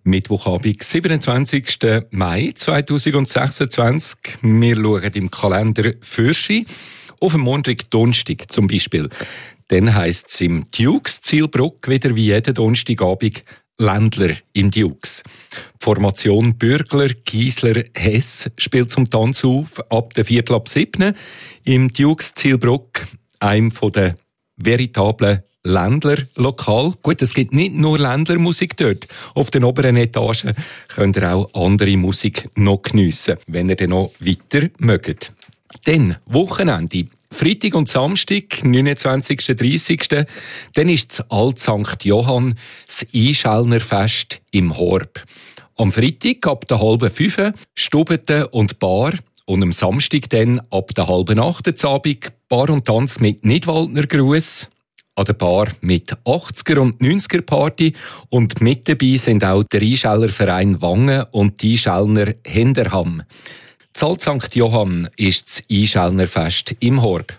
Mittwochabend, 27. Mai 2026. Wir schauen im Kalender Fürschi auf den Montag, Donnerstag zum Beispiel. Dann heisst es im Dukes Zielbruck wieder wie jeden Donnerstagabend Ländler im Dukes. Die Formation Bürgler, Giesler, Hess spielt zum Tanz auf ab der 6:45 im Dukes Zielbruck, einem der veritablen Ländlerlokal. Gut, es gibt nicht nur Ländlermusik dort. Auf den oberen Etagen könnt ihr auch andere Musik noch geniessen, wenn ihr dann noch weiter mögt. Dann Wochenende. Freitag und Samstag, 29. 30. Dann ist das Alt St. Johann, das Einschellnerfest im Horb. Am Freitag ab der 4:30 Stubete und Bar und am Samstag dann ab der 7:30 Abend Bar und Tanz mit Nidwaldner Gruß. An der Bar mit 80er- und 90er-Party und mit dabei sind auch der Einschellerverein Wangen und die Einschellner Henderham. Das Alt St. Johann ist das Einschellnerfest im Horb.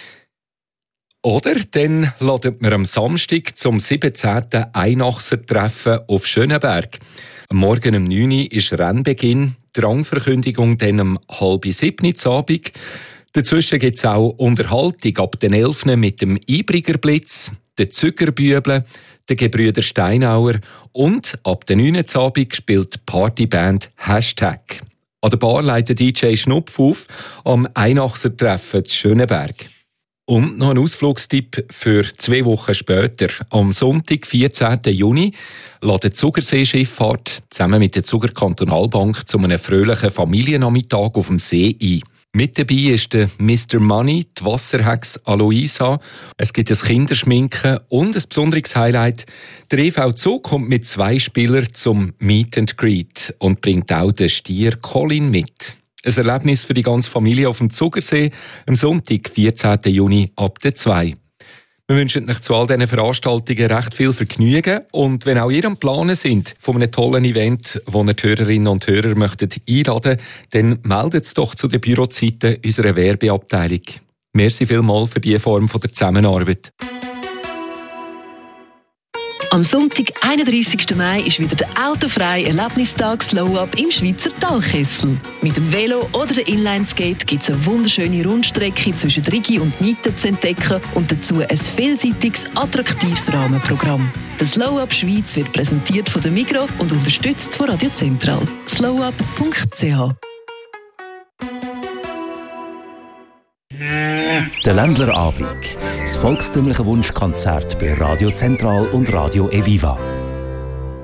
Oder dann laden wir am Samstag zum 17. Einachser-Treffen auf Schöneberg. Am Morgen um 9 Uhr ist Rennbeginn, die Rangverkündigung dann um 6:30 Uhr Abend. Dazwischen gibt es auch Unterhaltung ab den 11 mit dem Ibrigerblitz, den Züggerbübeln, den Gebrüder Steinauer und ab den 9 Uhr Abend spielt die Partyband #. An der Bar leitet DJ Schnupf auf am Einachser-Treffen zu Schöneberg. Und noch ein Ausflugstipp für 2 Wochen später. Am Sonntag, 14. Juni, lädt die Zugerseeschifffahrt zusammen mit der Zuger Kantonalbank zu einem fröhlichen Familiennachmittag auf dem See ein. Mit dabei ist der Mr. Money, die Wasserhex Aloisa. Es gibt ein Kinderschminken und ein besonderes Highlight. Der EV Zug kommt mit 2 Spielern zum Meet and Greet und bringt auch den Stier Colin mit. Ein Erlebnis für die ganze Familie auf dem Zugersee am Sonntag, 14. Juni ab der 2. Wir wünschen euch zu all diesen Veranstaltungen recht viel Vergnügen. Und wenn auch ihr am Planen sind von einem tollen Event, wo ihr die Hörerinnen und Hörer möchtet einladen, dann meldet es doch zu den Bürozeiten unserer Werbeabteilung. Merci vielmals für diese Form der Zusammenarbeit. Am Sonntag, 31. Mai, ist wieder der autofreie Erlebnistag Slow-Up im Schweizer Talkessel. Mit dem Velo oder der Inlineskate gibt es eine wunderschöne Rundstrecke zwischen Rigi und Nieten zu entdecken und dazu ein vielseitiges, attraktives Rahmenprogramm. Der Slow-Up Schweiz wird präsentiert von der Migros und unterstützt von Radio Zentral. slowup.ch. Der Ländlerabend. Das volkstümliche Wunschkonzert bei Radio Zentral und Radio Eviva.